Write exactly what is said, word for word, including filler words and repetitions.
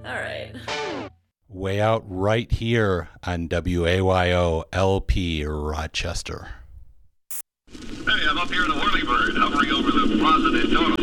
All right. Way out right here on W A Y O L P Rochester. Hey, I'm up here in the Whirlybird, hovering over the plaza Daytona.